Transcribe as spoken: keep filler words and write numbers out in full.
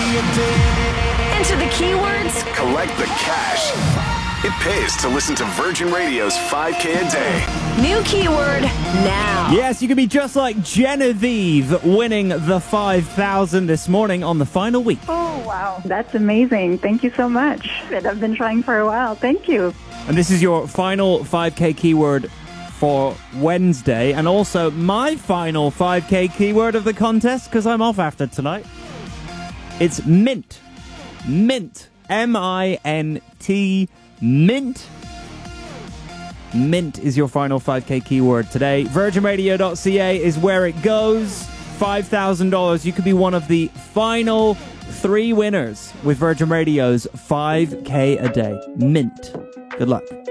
Enter the keywords. Collect the cash. It pays to listen to Virgin Radio's five K a day. New keyword now. Yes, you could be just like Genevieve winning the five thousand this morning on the final week. Oh, wow. That's amazing. Thank you so much. I've been trying for a while. Thank you. And this is your final five K keyword for Wednesday, and also my final five K keyword of the contest, because I'm off after tonight. It's mint. Mint. M I N T. Mint. Mint is your final five K keyword today. virgin radio dot c a is where it goes. five thousand dollars. You could be one of the final three winners with Virgin Radio's five K a day. Mint. Good luck.